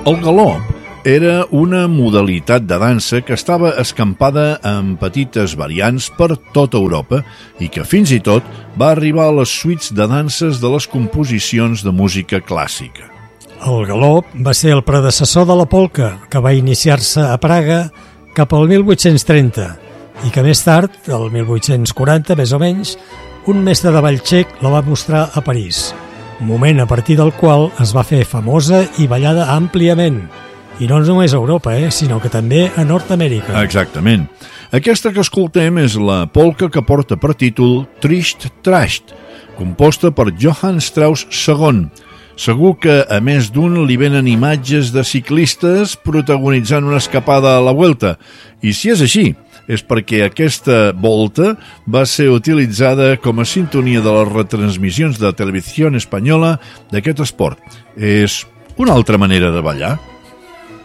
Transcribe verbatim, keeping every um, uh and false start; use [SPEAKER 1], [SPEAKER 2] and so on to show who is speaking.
[SPEAKER 1] El galop era una modalitat de dansa que estava escampada en petites variants per tota Europa i que fins i tot va arribar a les suites de danses de les composicions de música clàssica.
[SPEAKER 2] El galop va ser el predecessor de la polca, que va iniciar-se a Praga cap al mil vuit-cents trenta i que més tard, el mil vuit-cents quaranta més o menys, un mestre de ball txec la va mostrar a París, moment a partir del qual es va fer famosa i ballada àmpliament, i no només a Europa, eh, sinó que també a Nord-Amèrica.
[SPEAKER 1] Exactament. Aquesta que escoltem és la polca que porta per títol Trischt Trascht, composta per Johann Strauss segon. Segur que a més d'un li venen imatges de ciclistes protagonitzant una escapada a la Vuelta. I si és així, és perquè aquesta volta va ser utilitzada com a sintonia de les retransmissions de Televisió Espanyola d'aquest esport. És una altra manera de ballar.